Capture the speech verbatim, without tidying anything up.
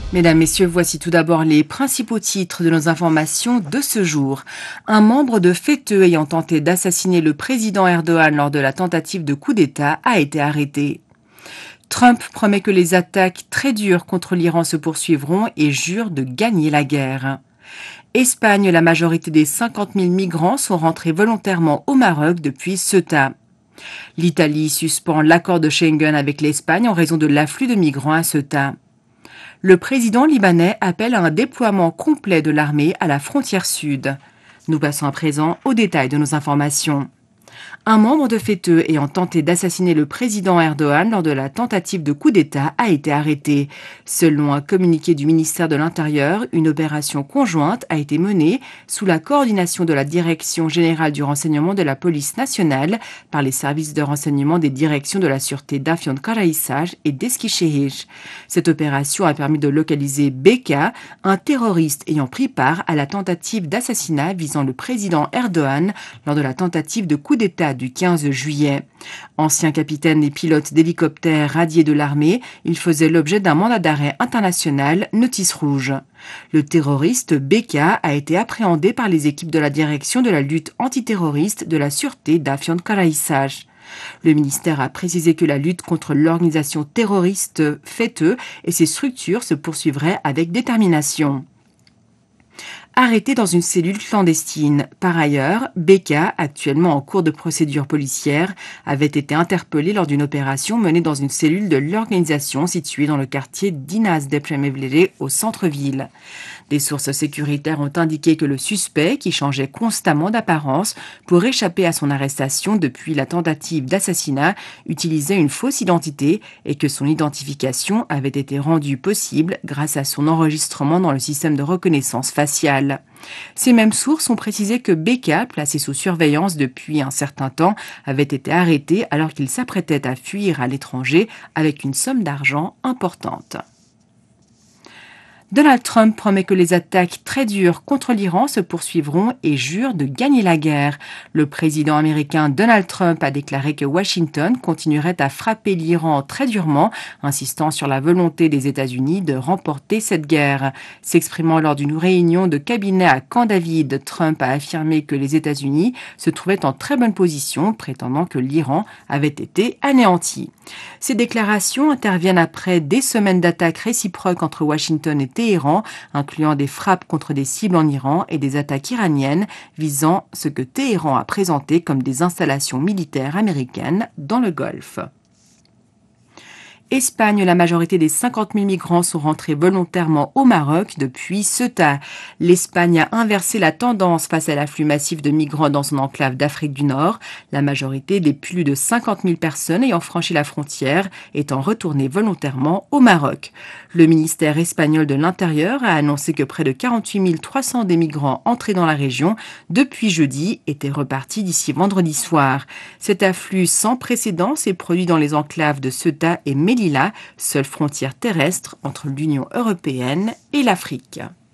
Mesdames, Messieurs, voici tout d'abord les principaux titres de nos informations de ce jour. Un membre de FETÖ ayant tenté d'assassiner le président Erdogan lors de la tentative de coup d'État a été arrêté. Trump promet que les attaques très dures contre l'Iran se poursuivront et jure de gagner la guerre. Espagne, la majorité des cinquante mille migrants sont rentrés volontairement au Maroc depuis Ceuta. L'Italie suspend l'accord de Schengen avec l'Espagne en raison de l'afflux de migrants à Ceuta. Le président libanais appelle à un déploiement complet de l'armée à la frontière sud. Nous passons à présent aux détails de nos informations. Un membre de FETÖ ayant tenté d'assassiner le président Erdogan lors de la tentative de coup d'État a été arrêté. Selon un communiqué du ministère de l'Intérieur, une opération conjointe a été menée sous la coordination de la Direction générale du renseignement de la police nationale par les services de renseignement des directions de la sûreté d'Afyonkarahisar et d'Eskişehir. Cette opération a permis de localiser Beka, un terroriste ayant pris part à la tentative d'assassinat visant le président Erdogan lors de la tentative de coup d'État du quinze juillet. Ancien capitaine et pilote d'hélicoptère radié de l'armée, il faisait l'objet d'un mandat d'arrêt international notice rouge. Le terroriste Beka a été appréhendé par les équipes de la direction de la lutte antiterroriste de la sûreté d'Afyonkarahisar. Le ministère a précisé que la lutte contre l'organisation terroriste FETÖ et ses structures se poursuivrait avec détermination. Arrêté dans une cellule clandestine. Par ailleurs, Beka, actuellement en cours de procédure policière, avait été interpellé lors d'une opération menée dans une cellule de l'organisation située dans le quartier d'Inaz Depremevlere au centre-ville. Des sources sécuritaires ont indiqué que le suspect, qui changeait constamment d'apparence pour échapper à son arrestation depuis la tentative d'assassinat, utilisait une fausse identité et que son identification avait été rendue possible grâce à son enregistrement dans le système de reconnaissance faciale. Ces mêmes sources ont précisé que Beka, placé sous surveillance depuis un certain temps, avait été arrêté alors qu'il s'apprêtait à fuir à l'étranger avec une somme d'argent importante. Donald Trump promet que les attaques très dures contre l'Iran se poursuivront et jure de gagner la guerre. Le président américain Donald Trump a déclaré que Washington continuerait à frapper l'Iran très durement, insistant sur la volonté des États-Unis de remporter cette guerre. S'exprimant lors d'une réunion de cabinet à Camp David, Trump a affirmé que les États-Unis se trouvaient en très bonne position, prétendant que l'Iran avait été anéanti. Ces déclarations interviennent après des semaines d'attaques réciproques entre Washington et Téhéran, incluant des frappes contre des cibles en Iran et des attaques iraniennes visant ce que Téhéran a présenté comme des installations militaires américaines dans le Golfe. Espagne, la majorité des cinquante mille migrants sont rentrés volontairement au Maroc depuis Ceuta. L'Espagne a inversé la tendance face à l'afflux massif de migrants dans son enclave d'Afrique du Nord, la majorité des plus de cinquante mille personnes ayant franchi la frontière étant retournées volontairement au Maroc. Le ministère espagnol de l'Intérieur a annoncé que près de quarante-huit mille trois cents des migrants entrés dans la région depuis jeudi étaient repartis d'ici vendredi soir. Cet afflux sans précédent s'est produit dans les enclaves de Ceuta et Melilla, seule frontière terrestre entre l'Union européenne et l'Afrique.